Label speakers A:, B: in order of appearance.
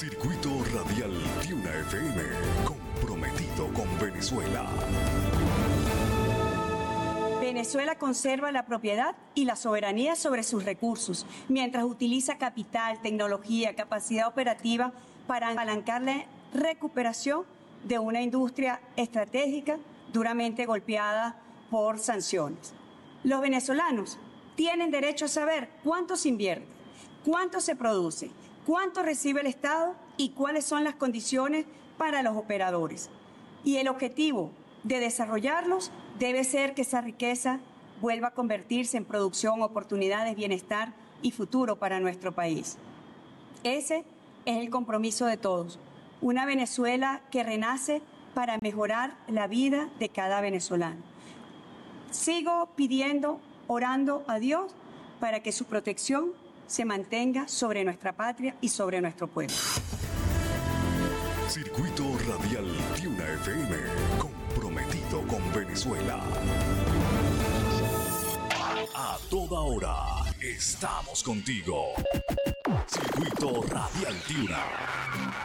A: Circuito Radial Tiuna FM, comprometido con Venezuela.
B: Venezuela conserva la propiedad y la soberanía sobre sus recursos, mientras utiliza capital, tecnología, capacidad operativa para apalancar la recuperación de una industria estratégica duramente golpeada por sanciones. Los venezolanos tienen derecho a saber cuánto se invierte, cuánto se produce, cuánto recibe el Estado y cuáles son las condiciones para los operadores. Y el objetivo de desarrollarlos debe ser que esa riqueza vuelva a convertirse en producción, oportunidades, bienestar y futuro para nuestro país. Ese es el compromiso de todos. Una Venezuela que renace para mejorar la vida de cada venezolano. Sigo pidiendo, orando a Dios para que su protección se mantenga sobre nuestra patria y sobre nuestro pueblo.
A: Circuito Radial Tiuna FM, comprometido con Venezuela. A toda hora estamos contigo. Circuito Radial Tiuna.